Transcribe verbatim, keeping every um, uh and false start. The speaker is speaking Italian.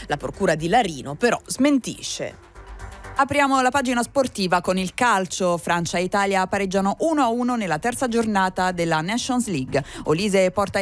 La procura di Larino però smentisce. Apriamo la pagina sportiva con il calcio. Francia e Italia pareggiano uno a uno nella terza giornata della Nations League. Olise porta